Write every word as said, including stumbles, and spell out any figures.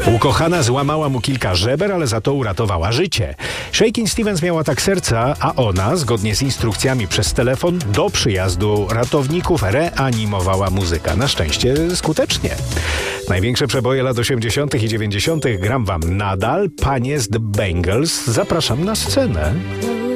Ukochana złamała mu kilka żeber, ale za to uratowała życie. Shakin' Stevens miała tak serca, a ona, zgodnie z instrukcjami przez telefon, do przyjazdu ratowników reanimowała muzyka. Na szczęście skutecznie. Największe przeboje lat osiemdziesiątych i dziewięćdziesiątych gram wam nadal. Panie z The Bangles, zapraszam na scenę.